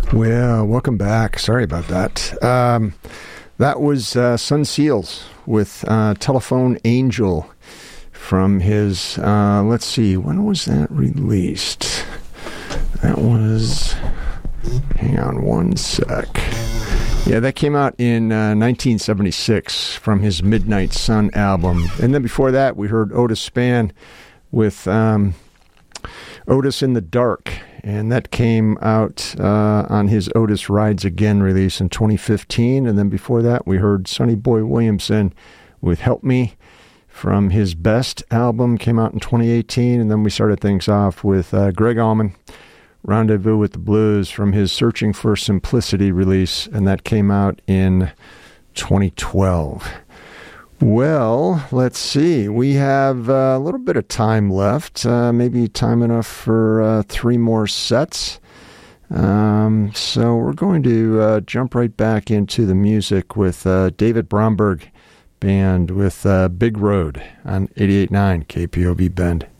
Well, welcome back. Sorry about that. That was Sun Seals with Telephone Angel from his, let's see, when was that released? That was, hang on one sec. Yeah, that came out in 1976 from his Midnight Sun album. And then before that, we heard Otis Spann with Otis in the Dark. And that came out on his Otis Rides Again release in 2015. And then before that, we heard Sonny Boy Williamson with Help Me from his Best album, came out in 2018. And then we started things off with Greg Allman, Rendezvous with the Blues from his Searching for Simplicity release. And that came out in 2012. Well, let's see. We have a little bit of time left, maybe time enough for 3 more sets. So we're going to jump right back into the music with David Bromberg Band with Big Road on 88.9 KPOV Bend.